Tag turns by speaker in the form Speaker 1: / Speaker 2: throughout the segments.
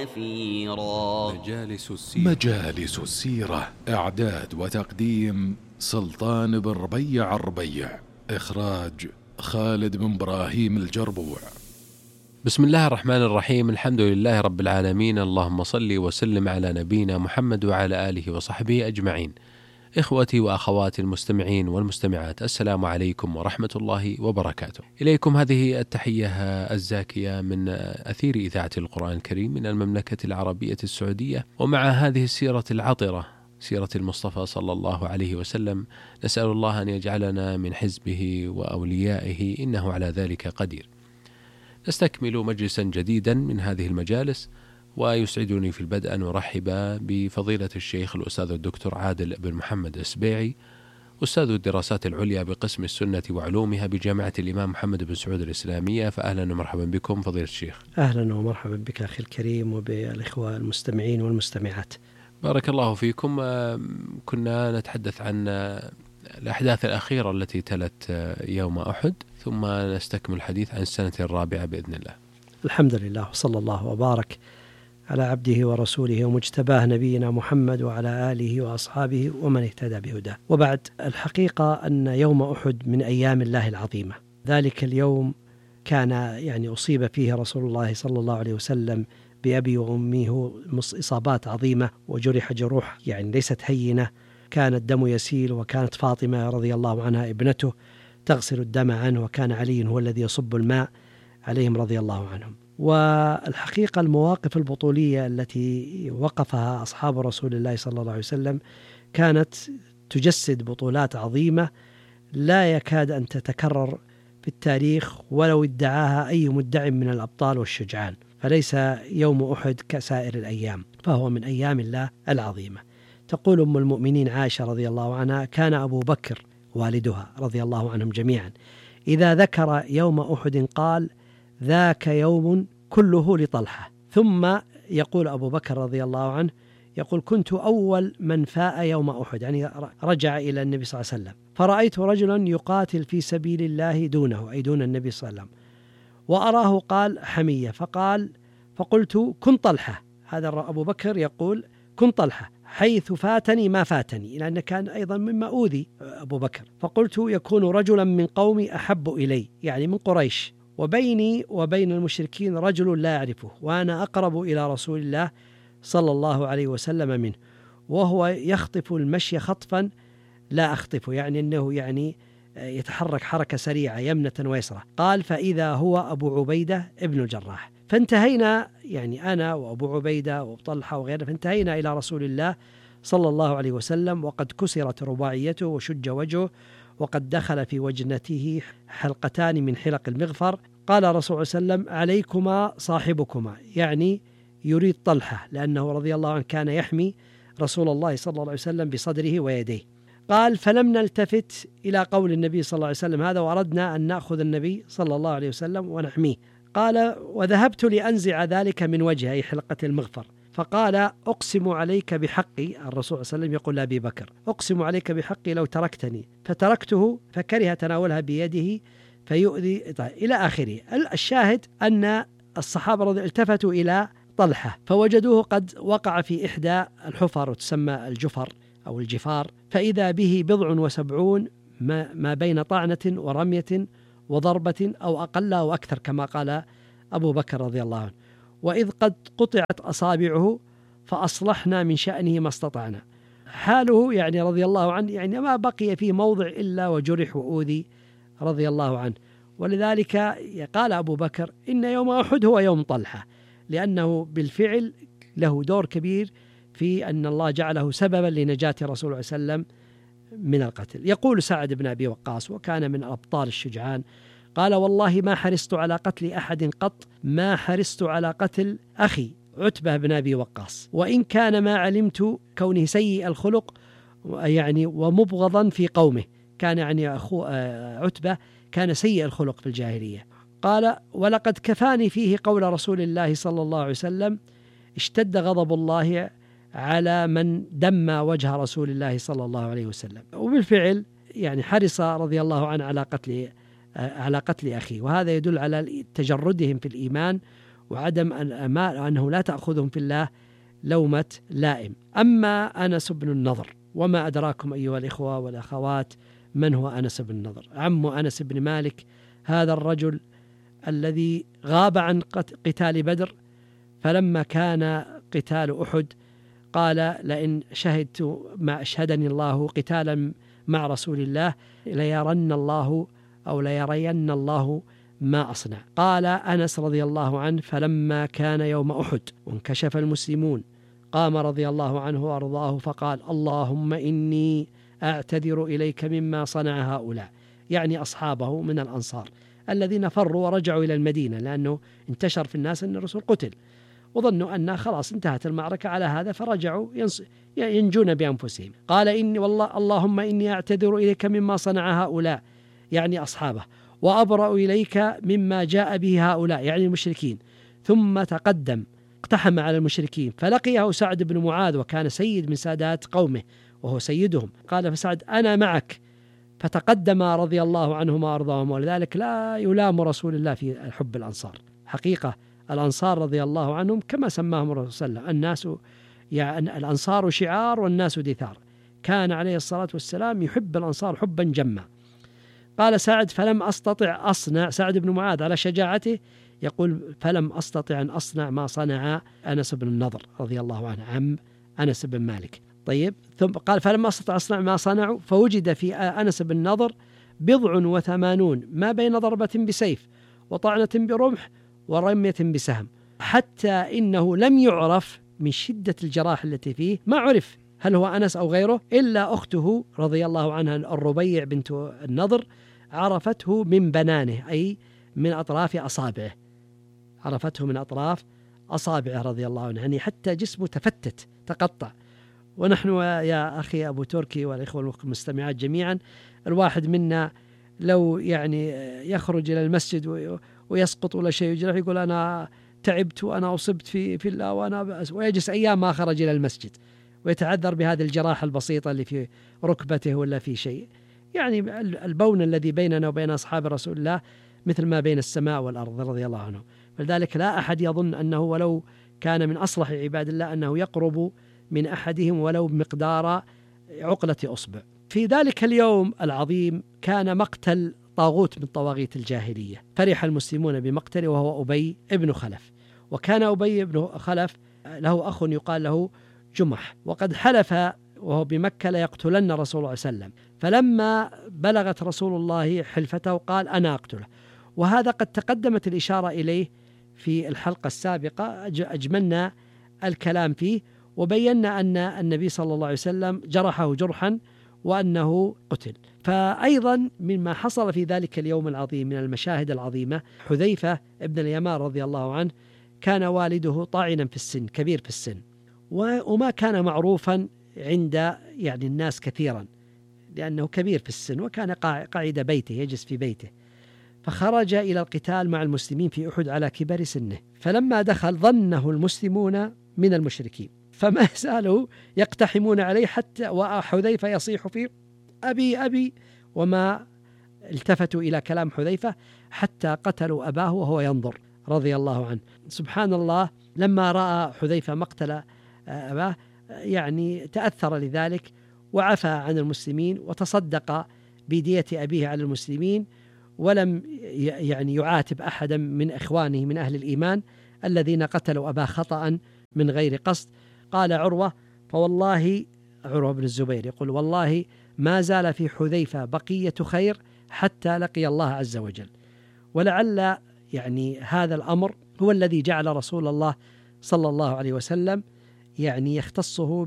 Speaker 1: مجالس السيرة. إعداد وتقديم سلطان بن ربيع الربيع. إخراج خالد بن إبراهيم الجربوع.
Speaker 2: بسم الله الرحمن الرحيم. الحمد لله رب العالمين. اللهم صل وسلم على نبينا محمد وعلى آله وصحبه أجمعين. إخوتي وأخواتي المستمعين والمستمعات، السلام عليكم ورحمة الله وبركاته. إليكم هذه التحية الزاكية من أثير إذاعة القرآن الكريم من المملكة العربية السعودية، ومع هذه السيرة العطرة، سيرة المصطفى صلى الله عليه وسلم، نسأل الله أن يجعلنا من حزبه وأوليائه، إنه على ذلك قدير. نستكمل مجلسا جديدا من هذه المجالس، ويسعدني في البدء أن أرحب بفضيلة الشيخ الأستاذ الدكتور عادل بن محمد السبيعي، أستاذ الدراسات العليا بقسم السنة وعلومها بجامعة الإمام محمد بن سعود الإسلامية. فأهلا ومرحبا بكم فضيلة الشيخ.
Speaker 3: أهلا ومرحبا بك أخي الكريم وبالإخوة المستمعين والمستمعات.
Speaker 2: بارك الله فيكم. كنا نتحدث عن الأحداث الأخيرة التي تلت يوم أحد، ثم نستكمل الحديث عن السنة الرابعة بإذن الله.
Speaker 3: الحمد لله، وصلى الله وبارك على عبده ورسوله ومجتباه نبينا محمد وعلى آله وأصحابه ومن اهتدى بهداه. وبعد، الحقيقة أن يوم أحد من أيام الله العظيمة. ذلك اليوم كان أصيب فيه رسول الله صلى الله عليه وسلم بأبي وأمه إصابات عظيمة، وجرح جروح ليست هينة. كان الدم يسيل، وكانت فاطمة رضي الله عنها ابنته تغسل الدم عنه، وكان علي هو الذي يصب الماء عليهم رضي الله عنهم. والحقيقة المواقف البطولية التي وقفها أصحاب رسول الله صلى الله عليه وسلم كانت تجسد بطولات عظيمة لا يكاد أن تتكرر في التاريخ، ولو ادعاها أي مدع من الأبطال والشجعان. فليس يوم أحد كسائر الأيام، فهو من أيام الله العظيمة. تقول أم المؤمنين عائشة رضي الله عنها: كان أبو بكر والدها رضي الله عنهم جميعا إذا ذكر يوم أحد قال: ذاك يوم كله لطلحة. ثم يقول أبو بكر رضي الله عنه، يقول: كنت أول من فاء يوم أحد، رجع إلى النبي صلى الله عليه وسلم، فرأيت رجلا يقاتل في سبيل الله دونه، أي دون النبي صلى الله عليه وسلم، وأراه قال حمية، فقلت: كن طلحة. هذا أبو بكر يقول: كن طلحة حيث فاتني ما فاتني، لأن كان أيضا مما أوذي أبو بكر. فقلت: يكون رجلا من قومي أحب إلي، من قريش، وبيني وبين المشركين رجل لا أعرفه، وأنا أقرب إلى رسول الله صلى الله عليه وسلم منه، وهو يخطف المشي خطفا لا أخطفه، أنه يتحرك حركة سريعة يمنة ويسرة. قال: فإذا هو أبو عبيدة ابن الجراح. فانتهينا، أنا وأبو عبيدة وطلحة وغيره، فانتهينا إلى رسول الله صلى الله عليه وسلم، وقد كسرت رباعيته وشج وجهه، وقد دخل في وجنته حلقتان من حلق المغفر. قال الرسول صلى الله عليه وسلم: عليكما صاحبكما، يريد طلحة، لأنه رضي الله عنه كان يحمي رسول الله صلى الله عليه وسلم بصدره ويديه. قال: فلم نلتفت إلى قول النبي صلى الله عليه وسلم هذا، وأردنا أن نأخذ النبي صلى الله عليه وسلم ونحميه. قال: وذهبت لأنزع ذلك من وجهه، أي حلقة المغفر، فقال: أقسم عليك بحقي، الرسول صلى الله عليه وسلم يقول لأبي بكر: أقسم عليك بحقي لو تركتني، فتركته، فكره تناولها بيده فيؤذي، إلى آخره. الشاهد أن الصحابة رضي التفتوا إلى طلحة، فوجدوه قد وقع في إحدى الحفر، وتسمى الجفر أو الجفار، فإذا به 70 ما بين طعنة ورمية وضربة، أو أقل أو أكثر، كما قال أبو بكر رضي الله عنه. وإذ قد قطعت أصابعه فأصلحنا من شأنه ما استطعنا. حاله رضي الله عنه ما بقي فيه موضع إلا وجرح وأوذي رضي الله عنه. ولذلك قال أبو بكر: إن يوم أحد هو يوم طلحة، لأنه بالفعل له دور كبير في أن الله جعله سببا لنجاة رسول الله صلى الله عليه وسلم من القتل. يقول سعد بن أبي وقاص، وكان من أبطال الشجعان، قال: والله ما حرصت على قتل أحد قط، ما حرصت على قتل أخي عتبة بن أبي وقاص، وإن كان ما علمت كونه سيء الخلق ومبغضا في قومه. كان أخو عتبة كان سيء الخلق في الجاهلية. قال: ولقد كفاني فيه قول رسول الله صلى الله عليه وسلم: اشتد غضب الله على من دم وجه رسول الله صلى الله عليه وسلم. وبالفعل حرص رضي الله عنه على قتل أخيه، وهذا يدل على تجردهم في الإيمان وعدم أنه لا تأخذهم في الله لومة لائم. أما أنس بن النضر، وما أدراكم أيها الإخوة والأخوات من هو أنس بن النضر؟ عم أنس بن مالك، هذا الرجل الذي غاب عن قتال بدر، فلما كان قتال أحد قال لئن شهدت ما أشهدني الله قتالا مع رسول الله ليرين الله ما أصنع. قال أنس رضي الله عنه: فلما كان يوم أحد وانكشف المسلمون قام رضي الله عنه وأرضاه فقال: اللهم إني أعتذر إليك مما صنع هؤلاء، يعني أصحابه من الأنصار الذين فروا ورجعوا إلى المدينة، لأنه انتشر في الناس أن الرسول قتل، وظنوا أن خلاص انتهت المعركة على هذا، فرجعوا ينجون بأنفسهم. قال: اللهم إني أعتذر إليك مما صنع هؤلاء، يعني أصحابه، وأبرأ إليك مما جاء به هؤلاء، يعني المشركين. ثم تقدم اقتحم على المشركين، فلقيه سعد بن معاذ، وكان سيد من سادات قومه وهو سيدهم. قال فسعد: أنا معك. فتقدم رضي الله عنهما وأرضاهما، ولذلك لا يلام رسول الله في حب الأنصار. حقيقة الأنصار رضي الله عنهم كما سماهم الرسول صلى الله عليه وسلم، الناس يعني الأنصار شعار والناس دثار. كان عليه الصلاة والسلام يحب الأنصار حبا جما. قال سعد: فلم أستطع أصنع، سعد بن معاذ على شجاعته يقول: فلم أستطع أن أصنع ما صنع أنس بن النضر رضي الله عنه، عم أنس بن مالك. طيب، ثم قال: فلم أستطع أصنع ما صنعوا، فوجد في أنس بن النضر 87 ما بين ضربة بسيف وطعنة برمح ورمية بسهم، حتى إنه لم يعرف من شدة الجراح التي فيه، ما عرف هل هو أنس أو غيره، إلا أخته رضي الله عنها الربيع بنت النضر عرفته من بنانه، أي من أطراف أصابعه، عرفته من أطراف أصابعه رضي الله عنه، يعني حتى جسمه تفتت تقطع. ونحن يا أخي أبو تركي والإخوة المستمعات جميعا، الواحد منا لو يعني يخرج إلى المسجد ويسقط ولا شيء يجرح، يقول أنا تعبت وأنا أصبت في الله وأنا ويجلس أيام ما خرج إلى المسجد ويتعذر بهذه الجراحة البسيطة اللي في ركبته ولا في شيء. يعني البون الذي بيننا وبين أصحاب رسول الله مثل ما بين السماء والأرض رضي الله عنه. فلذلك لا أحد يظن أنه ولو كان من أصلح عباد الله أنه يقرب من أحدهم ولو بمقدار عقلة أصبع. في ذلك اليوم العظيم كان مقتل طاغوت من طواغيت الجاهلية، فرح المسلمون بمقتله وهو أبي ابن خلف. وكان أبي ابن خلف له أخ يقال له جمح، وقد حلف وهو بمكة ليقتلن رسول الله صلى الله عليه وسلم، فلما بلغت رسول الله حلفته قال: أنا أقتله. وهذا قد تقدمت الإشارة إليه في الحلقة السابقة، أجملنا الكلام فيه وبينا أن النبي صلى الله عليه وسلم جرحه جرحا وأنه قتل. فأيضا مما حصل في ذلك اليوم العظيم من المشاهد العظيمة، حذيفة ابن اليمان رضي الله عنه كان والده طاعنا في السن، كبير في السن، وما كان معروفا عند يعني الناس كثيرا لأنه كبير في السن، وكان قاعد بيته يجلس في بيته. فخرج إلى القتال مع المسلمين في أحد على كبر سنه، فلما دخل ظنه المسلمون من المشركين، فما زالوا يقتحمون عليه حتى وحذيفة يصيح فيه: أبي أبي، وما التفتوا إلى كلام حذيفة حتى قتلوا أباه وهو ينظر رضي الله عنه. سبحان الله، لما رأى حذيفة مقتل أباه يعني تأثر لذلك وعفى عن المسلمين وتصدق بدية أبيه على المسلمين، ولم يعني يعاتب أحدا من إخوانه من أهل الإيمان الذين قتلوا أباه خطأ من غير قصد. قال عروة: فوالله، عروة بن الزبير يقول: والله ما زال في حذيفة بقية خير حتى لقي الله عز وجل. ولعل يعني هذا الأمر هو الذي جعل رسول الله صلى الله عليه وسلم يعني يختصه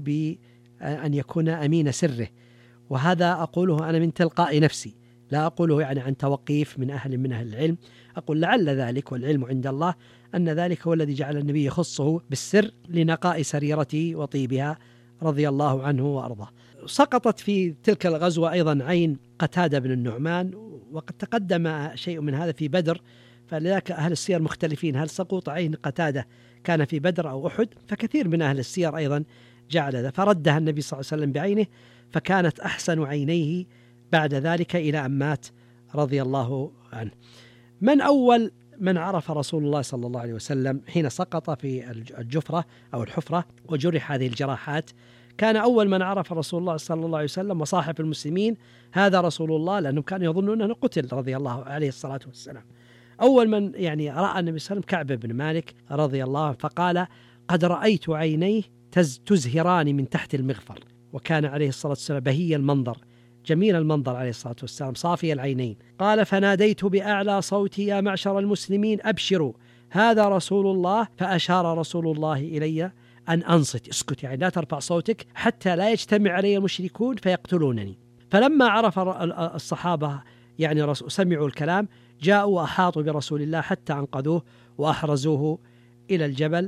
Speaker 3: بأن يكون أمين سره. وهذا أقوله أنا من تلقاء نفسي، لا أقوله يعني عن توقيف من أهل العلم، أقول لعل ذلك والعلم عند الله أن ذلك هو الذي جعل النبي يخصه بالسر لنقاء سريرته وطيبها رضي الله عنه وأرضاه. سقطت في تلك الغزوة أيضا عين قتادة بن النعمان، وقد تقدم شيء من هذا في بدر، فلذلك أهل السير مختلفين هل سقوط عين قتادة كان في بدر أو أحد، فكثير من أهل السير أيضا جعل ذا، فردها النبي صلى الله عليه وسلم بعينه، فكانت أحسن عينيه بعد ذلك إلى أن مات رضي الله عنه. من أول من عرف رسول الله صلى الله عليه وسلم حين سقط في الجفرة أو الحفرة وجرح هذه الجراحات، كان أول من عرف رسول الله صلى الله عليه وسلم وصاحب المسلمين هذا رسول الله، لأنهم كانوا يظنون أنه قتل رضي الله عليه الصلاة والسلام. أول من رأى النبي صلى الله عليه وسلم كعب بن مالك رضي الله عنه، فقال: قد رأيت عينيه تزهران من تحت المغفر. وكان عليه الصلاة والسلام بهي المنظر، جميل المنظر عليه الصلاة والسلام، صافي العينين. قال: فناديت بأعلى صوتي: يا معشر المسلمين أبشروا، هذا رسول الله. فأشار رسول الله إلي أن أنصت، اسكت، يعني لا ترفع صوتك حتى لا يجتمع علي المشركون فيقتلونني. فلما عرف الصحابة يعني سمعوا الكلام، جاءوا وأحاطوا برسول الله حتى أنقذوه وأحرزوه إلى الجبل،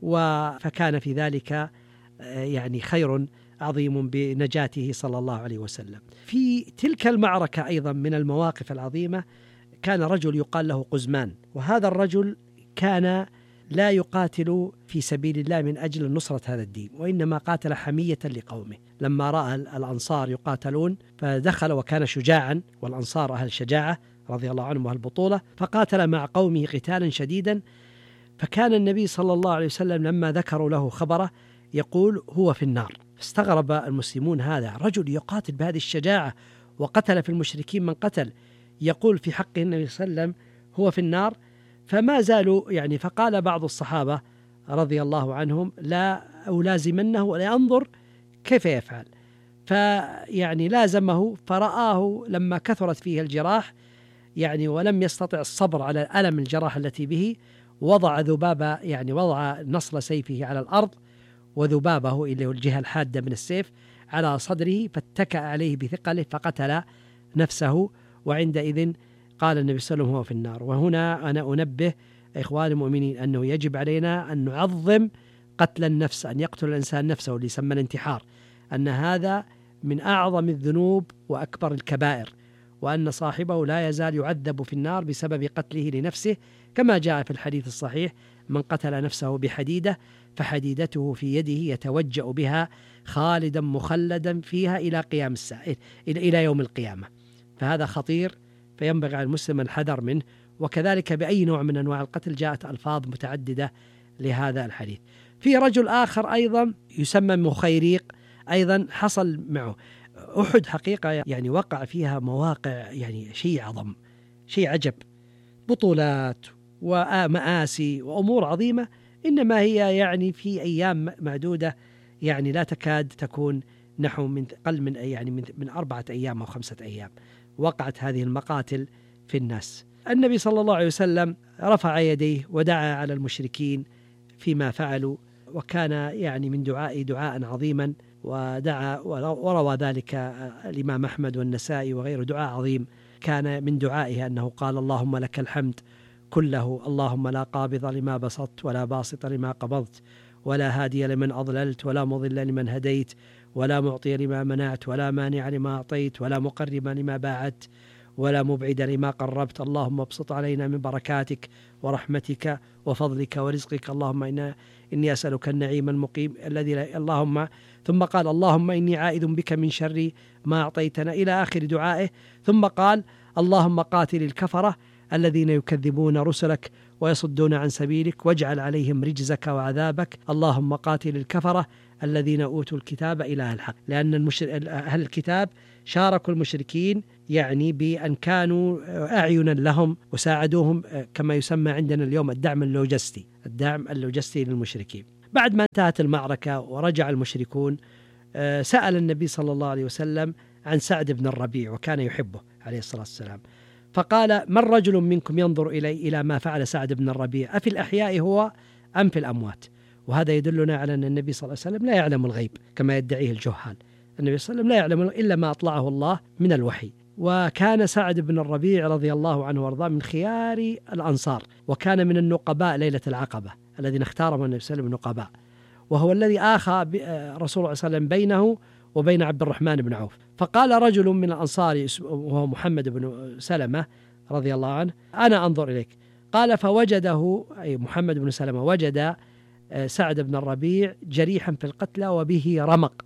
Speaker 3: فكان في ذلك يعني خير عظيم بنجاته صلى الله عليه وسلم. في تلك المعركة أيضا من المواقف العظيمة كان رجل يقال له قزمان، وهذا الرجل كان لا يقاتل في سبيل الله من أجل نصرة هذا الدين، وإنما قاتل حمية لقومه. لما رأى الأنصار يقاتلون فدخل، وكان شجاعا، والأنصار أهل شجاعة رضي الله عنهم وأهل البطولة، فقاتل مع قومه قتالا شديدا. فكان النبي صلى الله عليه وسلم لما ذكروا له خبره يقول: هو في النار. فاستغرب المسلمون، هذا رجل يقاتل بهذه الشجاعة وقتل في المشركين من قتل، يقول في حق النبي صلى الله عليه وسلم هو في النار. فما زالوا يعني، فقال بعض الصحابة رضي الله عنهم: لا ألازمنه ولا أنظر كيف يفعل. فيعني لازمه، فرآه لما كثرت فيه الجراح يعني ولم يستطع الصبر على ألم الجراح التي به، وضع ذبابة، يعني وضع نصل سيفه على الأرض وذبابه إلى الجهة الحادة من السيف على صدره، فاتكأ عليه بثقله فقتل نفسه. وعندئذ قال النبي صلى الله عليه وسلم: هو في النار. وهنا أنا أنبه إخوان المؤمنين أنه يجب علينا أن نعظم قتل النفس، أن يقتل الإنسان نفسه اللي يسمى الانتحار، أن هذا من أعظم الذنوب وأكبر الكبائر، وأن صاحبه لا يزال يعذب في النار بسبب قتله لنفسه، كما جاء في الحديث الصحيح: من قتل نفسه بحديدة فحديدته في يده يتوجأ بها خالدا مخلدا فيها إلى قيام الساعة، إلى يوم القيامة. فهذا خطير، فينبغي على المسلم الحذر منه. وكذلك بأي نوع من أنواع القتل جاءت ألفاظ متعددة لهذا الحديث. في رجل آخر أيضا يسمى مخيريق، أيضا حصل معه أحد حقيقة، يعني وقع فيها مواقع يعني شيء عظم، شيء عجب، بطولات ومآسي وأمور عظيمة، إنما هي يعني في أيام معدودة، يعني لا تكاد تكون نحو من أقل من يعني من 4 أيام أو 5 أيام وقعت هذه المقاتل في الناس. النبي صلى الله عليه وسلم رفع يديه ودعا على المشركين فيما فعلوا، وكان يعني من دعائه دعاء عظيما، ودعا وروى ذلك الإمام أحمد والنسائي وغيره دعاء عظيم. كان من دعائه أنه قال: اللهم لك الحمد كله، اللهم لا قابض لما بسطت ولا باسط لما قبضت ولا هادي لمن أضللت ولا مضل لمن هديت ولا معطي لما منعت ولا مانع لما أعطيت ولا مقرب لما باعدت ولا مبعد لما قربت. اللهم ابسط علينا من بركاتك ورحمتك وفضلك ورزقك، اللهم إني أسألك النعيم المقيم الذي اللهم. ثم قال: اللهم إني عائذ بك من شر ما أعطيتنا، إلى آخر دعائه. ثم قال: اللهم قاتل الكفرة الذين يكذبون رسلك ويصدون عن سبيلك واجعل عليهم رجزك وعذابك. اللهم قاتل الكفرة الذين أوتوا الكتاب إله الحق، لأن أهل الكتاب شاركوا المشركين يعني بأن كانوا أعينا لهم وساعدوهم، كما يسمى عندنا اليوم الدعم اللوجستي للمشركين. بعد ما انتهت المعركة ورجع المشركون، سأل النبي صلى الله عليه وسلم عن سعد بن الربيع، وكان يحبه عليه الصلاة والسلام، فقال: من رجل منكم ينظر إلى ما فعل سعد بن الربيع، أفي الأحياء هو أم في الأموات؟ وهذا يدلنا على أن النبي صلى الله عليه وسلم لا يعلم الغيب كما يدعيه الجهال. النبي صلى الله عليه وسلم لا يعلم إلا ما أطلعه الله من الوحي. وكان سعد بن الربيع رضي الله عنه وارضاه من خيار الأنصار، وكان من النقباء ليلة العقبة الذين اختارهم النبي صلى الله عليه وسلم نقباء، وهو الذي آخى رسول الله صلى الله عليه وسلم بينه وبين عبد الرحمن بن عوف. فقال رجل من الأنصار وهو محمد بن سلمة رضي الله عنه: أنا أنظر إليك. قال: فوجده أي محمد بن سلمة وجد سعد بن الربيع جريحا في القتلى وبه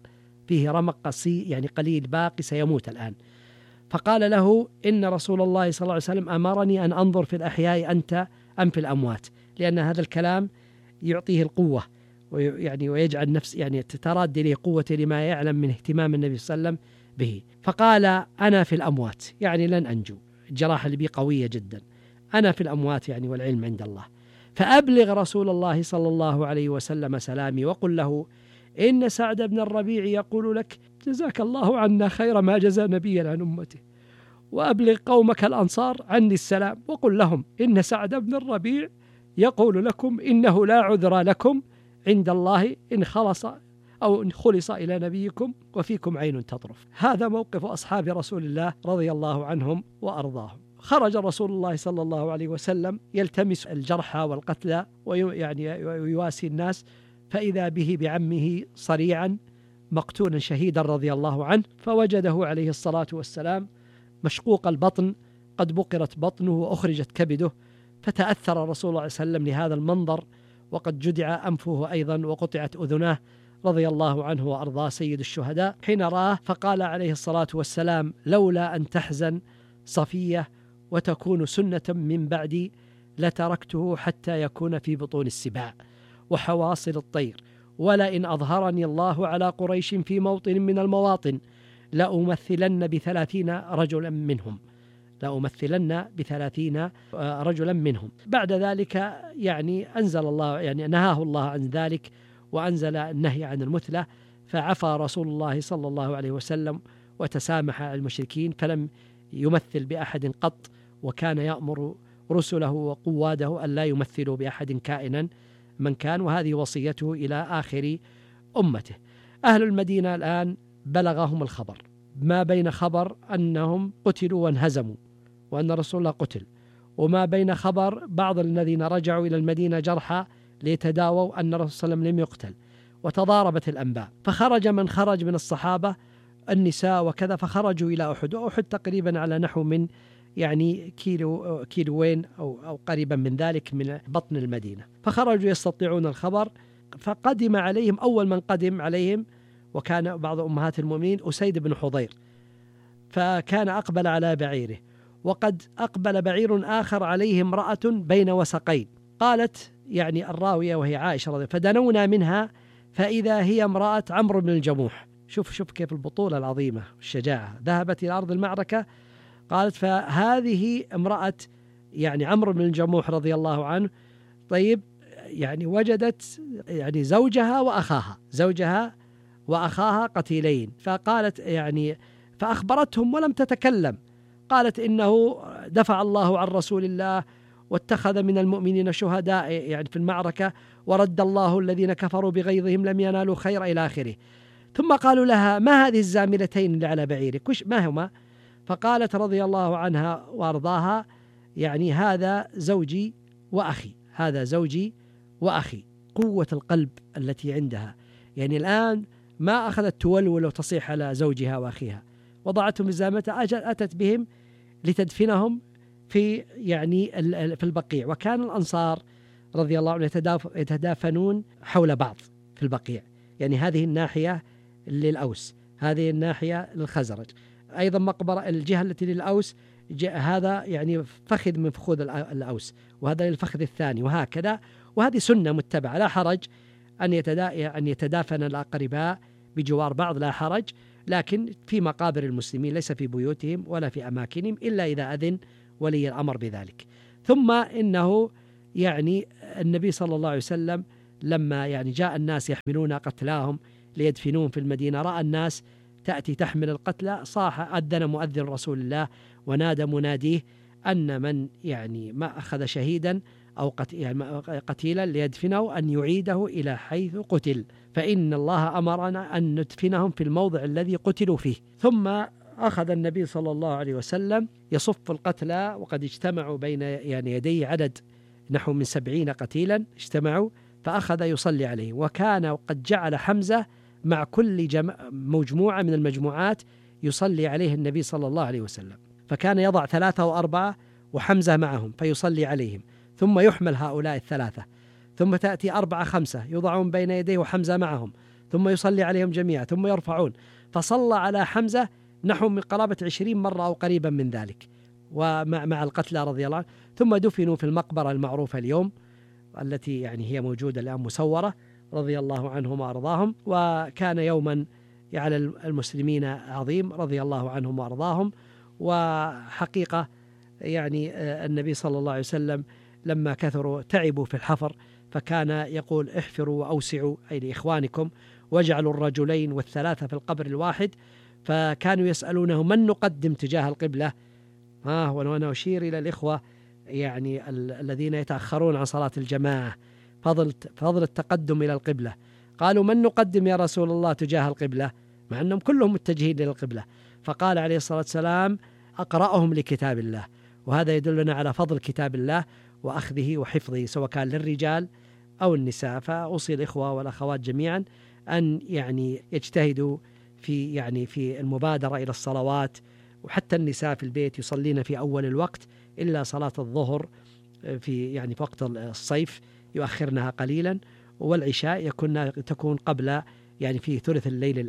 Speaker 3: رمق قصي، يعني قليل باقي سيموت الآن. فقال له: إن رسول الله صلى الله عليه وسلم أمرني أن أنظر في الأحياء أنت أم في الأموات، لأن هذا الكلام يعطيه القوة ويجعل نفس تتراد إليه قوة لما يعلم من اهتمام النبي صلى الله عليه وسلم به. فقال أنا في الأموات، لن أنجو، الجراحة اللي بي قوية جدا، أنا في الأموات والعلم عند الله. فأبلغ رسول الله صلى الله عليه وسلم سلامي وقل له إن سعد بن الربيع يقول لك جزاك الله عنا خير ما جزى نبيا عن أمته، وأبلغ قومك الأنصار عني السلام وقل لهم إن سعد بن الربيع يقول لكم إنه لا عذر لكم عند الله إن خلص أو إن خلص إلى نبيكم وفيكم عين تطرف. هذا موقف أصحاب رسول الله رضي الله عنهم وأرضاهم. خرج رسول الله صلى الله عليه وسلم يلتمس الجرحى والقتلى ويواسي الناس، فإذا به بعمه صريعا مقتولا شهيدا رضي الله عنه، فوجده عليه الصلاة والسلام مشقوق البطن، قد بقرت بطنه وأخرجت كبده، فتأثر رسول الله صلى الله عليه وسلم لهذا المنظر، وقد جدع أنفه أيضا وقطعت أذناه رضي الله عنه وأرضاه سيد الشهداء حين رآه، فقال عليه الصلاة والسلام لولا أن تحزن صفية وتكون سنة من بعدي لتركته حتى يكون في بطون السباع وحواصل الطير، ولئن أظهرني الله على قريش في موطن من المواطن لأمثلن ب30 رجلا منهم. بعد ذلك أنزل الله نهاه الله عن ذلك وأنزل النهي عن المثلة، فعفى رسول الله صلى الله عليه وسلم وتسامح المشركين فلم يمثل بأحد قط، وكان يأمر رسله وقواده أن لا يمثلوا بأحد كائنا من كان، وهذه وصيته إلى آخر أمته. أهل المدينة الآن بلغهم الخبر، ما بين خبر أنهم قتلوا وانهزموا وأن رسول الله قتل، وما بين خبر بعض الذين رجعوا إلى المدينة جرحى ليتداووا أن الرسول صلى الله عليه وسلم لم يقتل، وتضاربت الأنباء. فخرج من خرج من الصحابة النساء وكذا، فخرجوا إلى أحد، وأحد تقريبا على نحو من كيلوين أو قريبا من ذلك من بطن المدينة، فخرجوا يستطيعون الخبر. فقدم عليهم أول من قدم عليهم وكان بعض أمهات المؤمنين أسيد بن حضير، فكان أقبل على بعيره، وقد أقبل بعير آخر عليه امرأة بين وسقين. قالت الراوية وهي عائشة رضي الله عنها فدنونا منها فإذا هي امرأة عمرو بن الجموح. شوف كيف البطولة العظيمة والشجاعة، ذهبت إلى أرض المعركة. قالت فهذه امرأة عمرو بن الجموح رضي الله عنه. طيب وجدت زوجها وأخاها قتيلين، فقالت فأخبرتهم ولم تتكلم. قالت إنه دفع الله عن رسول الله واتخذ من المؤمنين شهداء في المعركة، ورد الله الذين كفروا بغيظهم لم ينالوا خير إلى آخره. ثم قالوا لها ما هذه الزاملتين اللي على بعيرك ما هما؟ فقالت رضي الله عنها وأرضاها هذا زوجي وأخي. قوة القلب التي عندها، الآن ما أخذت تولول وتصيح على زوجها وأخيها، وضعتهم الزامتها، أتت بهم لتدفنهم في في البقيع. وكان الأنصار رضي الله عنهم يتدافنون حول بعض في البقيع، هذه الناحية للأوس، هذه الناحية للخزرج، أيضا مقبرة الجهة التي للأوس هذا فخذ من فخوذ الأوس، وهذا للفخذ الثاني، وهكذا. وهذه سنة متبعة، لا حرج أن يتدافن الأقرباء بجوار بعض، لا حرج، لكن في مقابر المسلمين ليس في بيوتهم ولا في أماكنهم إلا إذا أذن ولي الأمر بذلك. ثم إنه النبي صلى الله عليه وسلم لما جاء الناس يحملون قتلاهم ليدفنون في المدينة، رأى الناس تأتي تحمل القتلى، صاح أذن مؤذن رسول الله ونادى مناديه أن من ما أخذ شهيدا أو قتيلا ليدفنه أن يعيده إلى حيث قتل، فإن الله أمرنا أن ندفنهم في الموضع الذي قتلوا فيه. ثم أخذ النبي صلى الله عليه وسلم يصف القتلى، وقد اجتمعوا بين يديه عدد نحو من 70 قتيلا اجتمعوا، فأخذ يصلي عليه. وكان قد جعل حمزة مع كل مجموعة من المجموعات يصلي عليه النبي صلى الله عليه وسلم، فكان يضع 3 و4 وحمزة معهم فيصلي عليهم، ثم يحمل هؤلاء الثلاثة، ثم تأتي 4 5 يوضعون بين يديه وحمزة معهم، ثم يصلي عليهم جميعا، ثم يرفعون. فصلى على حمزة نحو من قرابة 20 مرة أو قريبا من ذلك، ومع القتلى رضي الله عنهم، ثم دفنوا في المقبرة المعروفة اليوم التي يعني هي موجودة الآن مسورة، رضي الله عنهم وأرضاهم. وكان يوما على المسلمين عظيم رضي الله عنهم وأرضاهم. وحقيقة يعني النبي صلى الله عليه وسلم لما كثروا تعبوا في الحفر، فكان يقول احفروا وأوسعوا أي لإخوانكم، واجعلوا الرجلين والثلاثة في القبر الواحد. فكانوا يسألونه من نقدم تجاه القبلة. وأنا أشير إلى الإخوة يعني الذين يتأخرون عن صلاة الجماعة، فضل التقدم إلى القبلة. قالوا من نقدم يا رسول الله تجاه القبلة، مع أنهم كلهم متجهين إلى القبلة. فقال عليه الصلاة والسلام أقرأهم لكتاب الله. وهذا يدلنا على فضل كتاب الله وأخذه وحفظه سواء كان للرجال أو النساء. فأوصي الإخوة والأخوات جميعا أن يعني يجتهدوا في المبادرة إلى الصلوات، وحتى النساء في البيت يصلين في أول الوقت إلا صلاة الظهر في وقت الصيف يؤخرنها قليلا، والعشاء تكون قبل في ثلث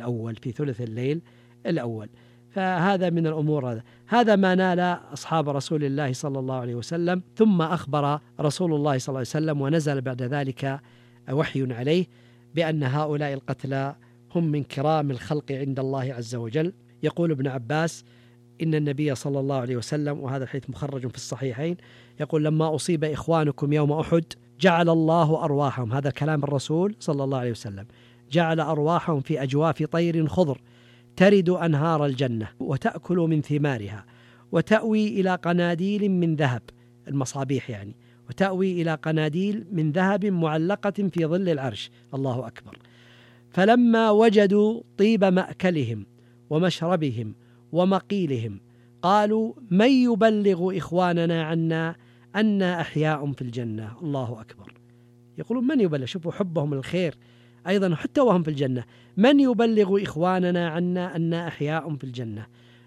Speaker 3: الليل الأول. فهذا من الأمور، هذا ما نال أصحاب رسول الله صلى الله عليه وسلم. ثم أخبر رسول الله صلى الله عليه وسلم ونزل بعد ذلك وحي عليه بأن هؤلاء القتلى هم من كرام الخلق عند الله عز وجل. يقول ابن عباس إن النبي صلى الله عليه وسلم، وهذا الحديث مخرج في الصحيحين، يقول لما أصيب إخوانكم يوم أحد جعل الله أرواحهم، هذا كلام الرسول صلى الله عليه وسلم، جعل أرواحهم في أجواف طير خضر ترد أنهار الجنة وتأكل من ثمارها وتأوي إلى قناديل من ذهب، المصابيح وتأوي إلى قناديل من ذهب معلقة في ظل العرش. الله أكبر. فلما وجدوا طيب مأكلهم ومشربهم ومقيلهم قالوا من يبلغ إخواننا عنا أن أحياء في الجنة. الله أكبر. يقولون من يبلغ، شوفوا حبهم الخير أيضا حتى وهم في الجنة، من يبلغ إخواننا عنا أن أحياء في الجنة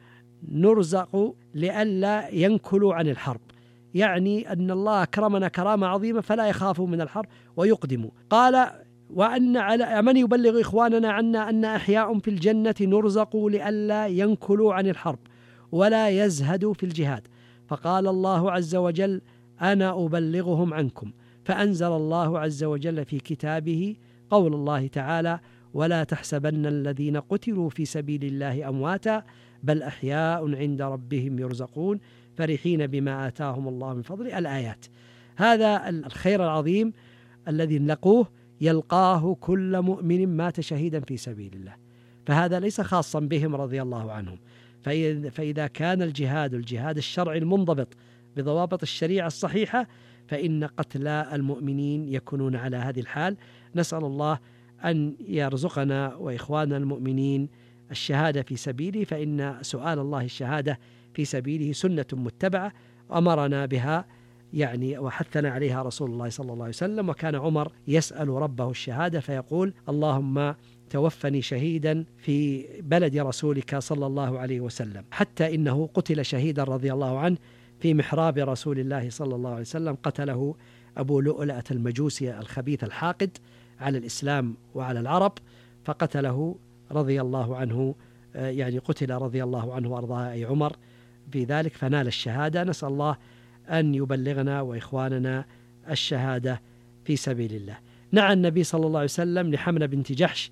Speaker 3: نرزق لئلا ينكلوا عن الحرب، يعني أن الله أكرمنا كرامة عظيمة فلا يخافوا من الحرب ويقدموا. قال وأن على من يبلغ إخواننا عنا أن أحياء في الجنة نرزق لئلا ينكلوا عن الحرب ولا يزهدوا في الجهاد. فقال الله عز وجل أنا أبلغهم عنكم. فأنزل الله عز وجل في كتابه قول الله تعالى ولا تحسبن الذين قتلوا في سبيل الله أمواتا بل أحياء عند ربهم يرزقون فرحين بما آتاهم الله من فضله. الآيات. هذا الخير العظيم الذي نلقوه يلقاه كل مؤمن مات شهيدا في سبيل الله، فهذا ليس خاصا بهم رضي الله عنهم. فإذا كان الجهاد الشرعي المنضبط بضوابط الشريعة الصحيحة فإن قتلى المؤمنين يكونون على هذه الحال. نسأل الله أن يرزقنا وإخواننا المؤمنين الشهادة في سبيله، فإن سؤال الله الشهادة في سبيله سنة متبعة أمرنا بها وحثنا عليها رسول الله صلى الله عليه وسلم. وكان عمر يسأل ربه الشهادة فيقول اللهم توفني شهيدا في بلد رسولك صلى الله عليه وسلم، حتى إنه قتل شهيدا رضي الله عنه في محراب رسول الله صلى الله عليه وسلم، قتله أبو لؤلؤة المجوسي الخبيث الحاقد على الإسلام وعلى العرب، فقتله رضي الله عنه، قتل رضي الله عنه وأرضاه أي عمر في ذلك فنال الشهادة. نسأل الله أن يبلغنا وإخواننا الشهادة في سبيل الله. نعى النبي صلى الله عليه وسلم لحمنة بنت جحش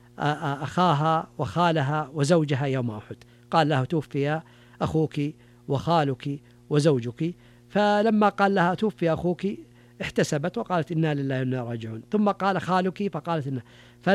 Speaker 3: أخاها وخالها وزوجها يوم أحد، قال لها توفي أخوك وخالك وزوجك، فلما قال لها توفي أخوك احتسبت وقالت إنا لله وإنا راجعون، ثم قال خالك فقالت إنا